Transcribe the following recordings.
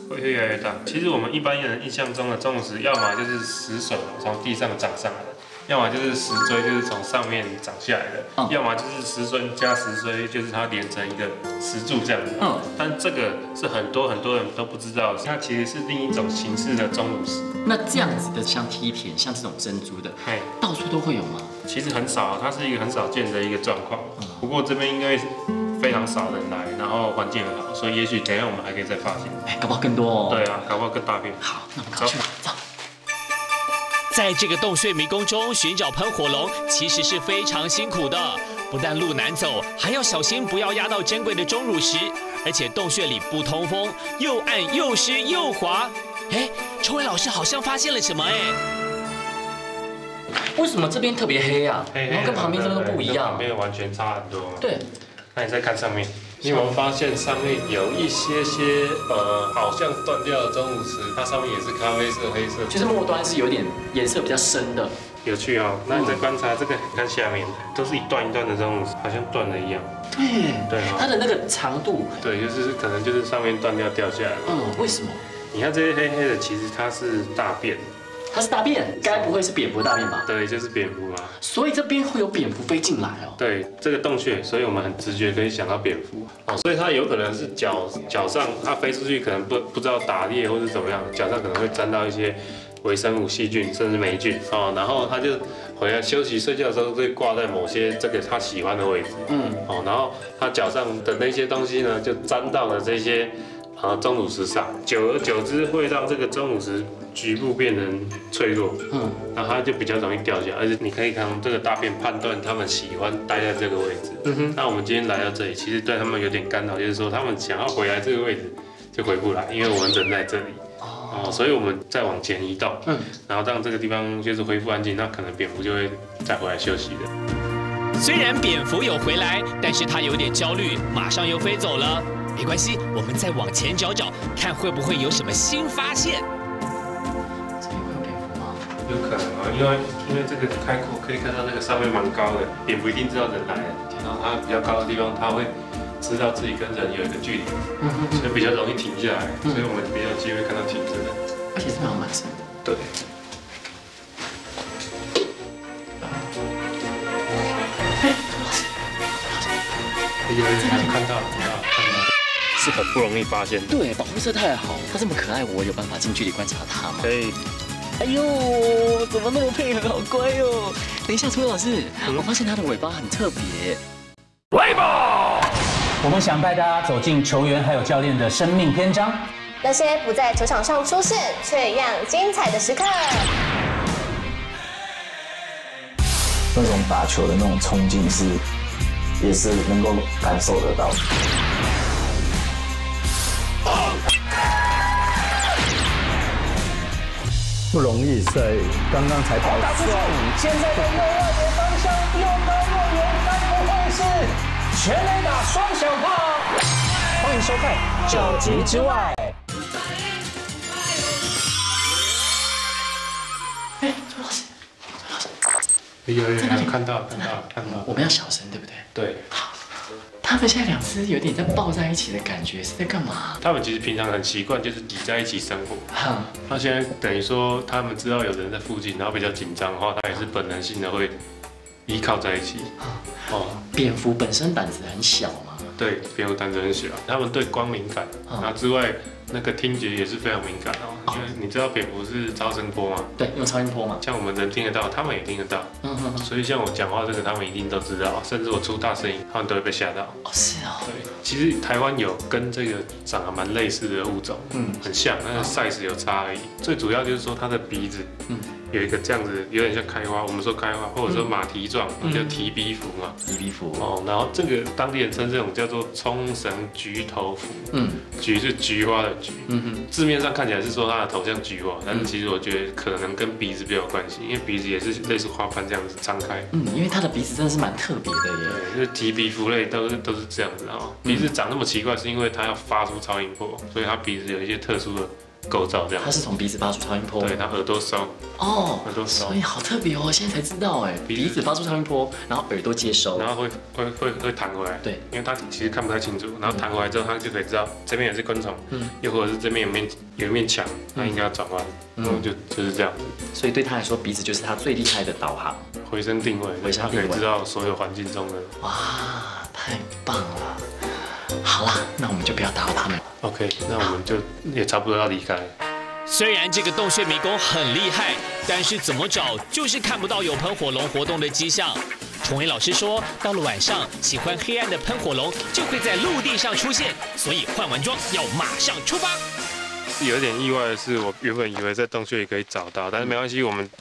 会越来越大。其实我们一般人印象中的钟乳石，要么就是石笋从地上长上来的，要么就是石锥，就是从上面长下来的，要么就是石笋加石锥，就是它连成一个石柱这样子。但这个是很多人都不知道的，它其实是另一种形式的钟乳石。 那这样子的像梯田，像这种珍珠的，到处都会有吗？ 其实很少，它是一个很少见的一个状况。不过这边应该非常少人来，然后环境很好，所以也许等一下我们还可以再发现。 搞不好更多哦。 对啊，搞不好更大片。 好，那我们赶快去吧，走。 在这个洞穴迷宫中寻找喷火龙，其实是非常辛苦的。不但路难走，还要小心不要压到珍贵的钟乳石，而且洞穴里不通风，又暗又湿又滑。臭伟老师好像发现了什么为什么这边特别黑啊？然后跟旁边这边都不一样。 旁边完全差很多。 对。 那你再看上面，你有没有发现上面有一些好像断掉的钟乳石，它上面也是咖啡色、黑色， 就是末端是有点颜色比较深的。 有趣哦。那你再观察这个，看下面都是一段一段的钟乳石，好像断了一样。对。 它的那个长度。 对，就是可能就是上面断掉下来。 为什么？ 你看这些黑黑的，其实它是大便。 它是大便，该不会是蝙蝠大便吧？ 对，就是蝙蝠啊。 所以这边会有蝙蝠飞进来哦。 对，这个洞穴，所以我们很直觉可以想到蝙蝠所以它有可能是脚上它飞出去，可能不知道打猎或是怎么样，脚上可能会沾到一些微生物、细菌甚至霉菌然后它就回来休息睡觉的时候会挂在某些这个它喜欢的位置然后它脚上的那些东西呢就沾到了这些钟乳石上，久而久之会让这个钟乳石局部变成脆弱，然后它就比较容易掉下来，而且你可以从这个大便判断他们喜欢待在这个位置。那我们今天来到这里，其实对他们有点干扰，就是说他们想要回来这个位置就回不来，因为我们人在这里。所以我们再往前移动，然后让这个地方就是恢复安静，那可能蝙蝠就会再回来休息的。 虽然蝙蝠有回来，但是它有点焦虑，马上又飞走了。没关系，我们再往前找找，看会不会有什么新发现。 这边会有蝙蝠吗？ 有可能因为这个开阔，可以看到那个上面蛮高的，蝙蝠一定知道人来了，然后它比较高的地方，它会知道自己跟人有一个距离，所以比较容易停下来，所以我们比较有机会看到停着的。 而且这边蛮深的。 对。看到。是很不容易发现的。 对，保护色太好，它这么可爱，我有办法近距离观察它吗？ 可以。 哎呦，怎么那么配合，好乖哦！等一下，楚伟老师，我发现它的尾巴很特别。 来吧！我们想带大家走进球员还有教练的生命篇章， 那些不在球场上出现却一样精彩的时刻。 那种打球的那种冲劲也是能够感受得到。 不容易，在刚刚才跑打出去，现在的右外野方向又高又远，该不会是全垒打双响炮？欢迎收看《九级之外》。 朱老师， 有看到。 我们要小声，对不对？ 对。 好。他们现在两只有点在抱在一起的感觉，是在干嘛？ 他们其实平常很习惯就是挤在一起生活。那现在等于说他们知道有人在附近，然后比较紧张的话，他也是本能性的会依靠在一起。 蝙蝠本身胆子很小嘛。 对，蝙蝠胆子很小，他们对光敏感。那之外，那个听觉也是非常敏感因为你知道蝙蝠是超声波吗？ 对，用超音波嘛。 像我们人听得到，他们也听得到。所以像我讲话这个，他们一定都知道，甚至我出大声音，他们都会被吓到。 是哦。 对，其实台湾有跟这个长得蛮类似的物种，很像，那个 size 有差而已。最主要就是说它的鼻子，有一个这样子，有点像开花，我们说开花，或者说马蹄状，叫蹄鼻蝠嘛。 蹄鼻蝠。 然后这个当地人称这种叫做冲绳菊头蝠。菊是菊花的菊。字面上看起来是说它的头像菊花，但是其实我觉得可能跟鼻子比较有关系，因为鼻子也是类似花瓣这样子张开。 因为它的鼻子真的是蛮特别的耶。 对，就是蹄鼻蝠类都是这样子鼻子长那么奇怪，是因为它要发出超音波，所以它鼻子有一些特殊的构造这样它。是从鼻子发出超音波。 对，它耳朵收， 哦， 耳朵收所以好特别哦，现在才知道哎，鼻子发出超音波，然后耳朵接收， 然后会弹回来。 对， 因为它其实看不太清楚，然后弹回来之后，它就可以知道这边也是昆虫，又或者是这边有一面墙，它应该要转弯，然后就是这样子。 所以对他来说，鼻子就是他最厉害的导航。 回声定位，它可以知道所有环境中的。 哇，太棒了！好啦，那我们就不要打扰他们。 OK， 那我们就也差不多要离开。 虽然这个洞穴迷宫很厉害，但是怎么找就是看不到有喷火龙活动的迹象。崇伟老师说，到了晚上，喜欢黑暗的喷火龙就会在陆地上出现，所以换完装要马上出发。 有点意外的是，我原本以为在洞穴里可以找到，但是没关系，我们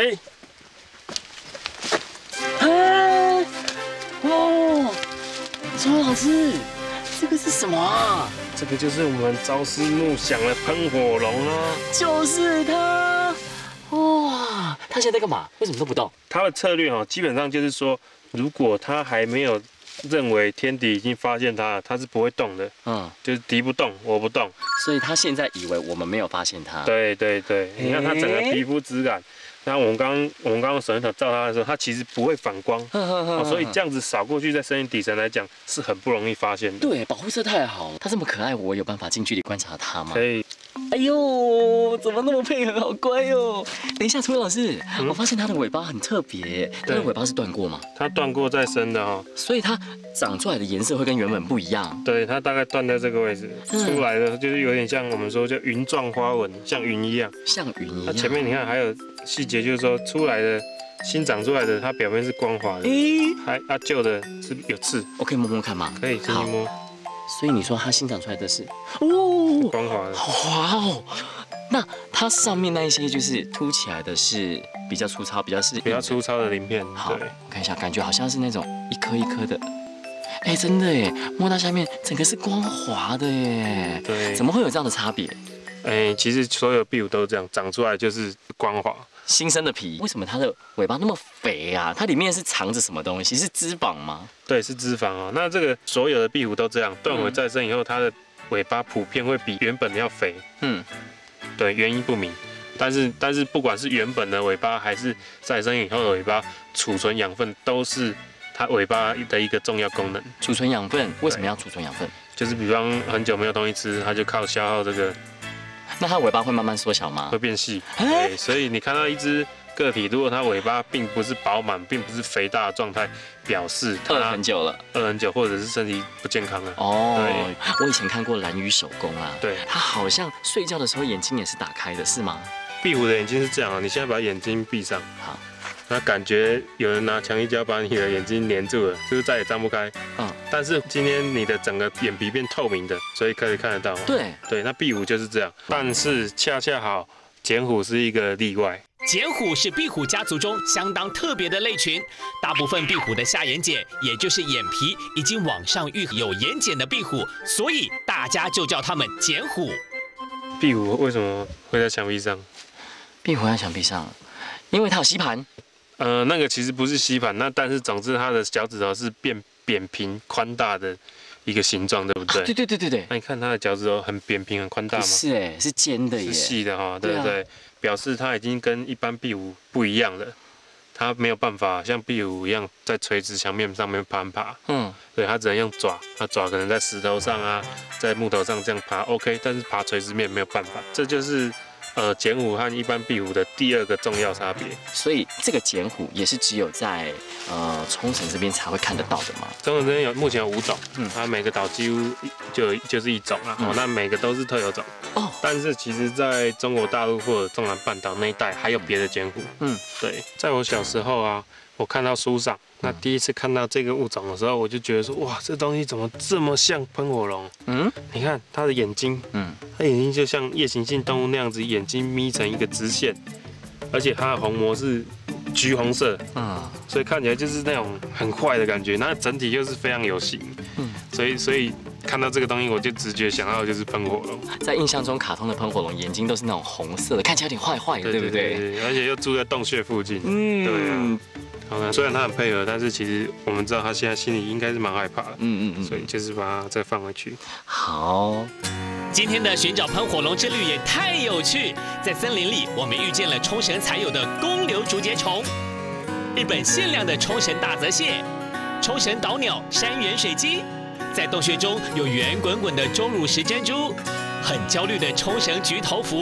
哦，崇伟老师，这个是什么啊？ 这个就是我们朝思暮想的喷火龙啊！ 就是它！哇，它现在在干嘛？为什么都不动？ 它的策略基本上就是说，如果它还没有认为天敌已经发现它了，它是不会动的。就是敌不动，我不动。 所以它现在以为我们没有发现它。 对，你看它整个皮肤质感。那我们刚刚用手电筒照它的时候，它其实不会反光，所以这样子扫过去，在森林底层来讲是很不容易发现的。 对，保护色太好了。它这么可爱，我有办法近距离观察它吗？ 可以。 哎呦，怎么那么配合，好乖哦！等一下，崇伟老师，我发现它的尾巴很特别，它的尾巴是断过吗？ 它断过再生的哈， 所以它长出来的颜色会跟原本不一样。 对，它大概断在这个位置，出来的就是有点像我们说叫云状花纹，像云一样。 像云一样。 它前面你看还有细节，就是说出来的新长出来的，它表面是光滑的，还旧的是有刺。 我可以摸摸看吗？ 可以，轻轻摸。 所以你说它新长出来的是光滑的， 好滑哦。那它上面那一些就是凸起来的是比较粗糙，比较粗糙的鳞片。 好，我看一下，感觉好像是那种一颗一颗的。哎，真的耶，摸到下面整个是光滑的耶。 对， 怎么会有这样的差别？ 其实所有壁虎都这样，长出来就是光滑。 新生的皮，为什么它的尾巴那么肥啊？它里面是藏着什么东西？是脂肪吗？ 对，是脂肪哦。那这个所有的壁虎都这样，断尾再生以后，它的尾巴普遍会比原本的要肥。对，原因不明。但是不管是原本的尾巴，还是再生以后的尾巴，储存养分都是它尾巴的一个重要功能。 储存养分，为什么要储存养分？ 就是比方很久没有东西吃，它就靠消耗这个。 那它尾巴会慢慢缩小吗？ 会变细。对，所以你看到一只个体，如果它尾巴并不是饱满，并不是肥大的状态，表示它饿很久了， 或者是身体不健康了。 哦，我以前看过蓝鱼手工啊， 对， 它好像睡觉的时候眼睛也是打开的，是吗？ 壁虎的眼睛是这样啊，你现在把眼睛闭上， 好， 那感觉有人拿强力胶把你的眼睛黏住了，就是再也张不开。但是今天你的整个眼皮变透明的，所以可以看得到。对，那壁虎就是这样。但是恰恰好，剪虎是一个例外。 剪虎是壁虎家族中相当特别的类群，大部分壁虎的下眼睑，也就是眼皮，已经往上愈合有眼睑的壁虎，所以大家就叫它们剪虎。 壁虎为什么会在墙壁上？ 壁虎在墙壁上，因为它有吸盘。 那个其实不是吸盘，但是总之它的脚趾头是变扁平宽大的一个形状，对不对？ 对。 那你看它的脚趾头很扁平很宽大吗？ 是哎，是尖的耶， 是细的哈，对不对？表示它已经跟一般壁虎不一样了，它没有办法像壁虎一样在垂直墙面上面攀爬。对，它只能用爪，它爪可能在石头上啊，在木头上这样爬 OK， 但是爬垂直面没有办法，这就是剪虎和一般壁虎的第二个重要差别。 所以这个剪虎也是只有在冲绳这边才会看得到的吗？ 冲绳这边目前有5种，它每个岛几乎就是一种啦。那每个都是特有种。但是其实在中国大陆或者中南半岛那一带还有别的剪虎。对，在我小时候啊，我看到书上，那第一次看到这个物种的时候，我就觉得说，哇，这东西怎么这么像喷火龙？你看它的眼睛，它眼睛就像夜行性动物那样子，眼睛眯成一个直线，而且它的虹膜是橘红色，所以看起来就是那种很坏的感觉。那整体又是非常有型，所以看到这个东西，我就直觉想到的就是喷火龙。 在印象中，卡通的喷火龙眼睛都是那种红色的，看起来有点坏坏的，对不对？ 对，而且又住在洞穴附近。对啊。好了，虽然它很配合，但是其实我们知道它现在心里应该是蛮害怕的。所以就是把它再放回去。 好。 今天的寻找喷火龙之旅也太有趣，在森林里我们遇见了冲绳才有的公瘤竹节虫，日本限量的冲绳大泽蟹，冲绳岛鸟山原水鸡，在洞穴中有圆滚滚的钟乳石珍珠，很焦虑的冲绳菊头蝠，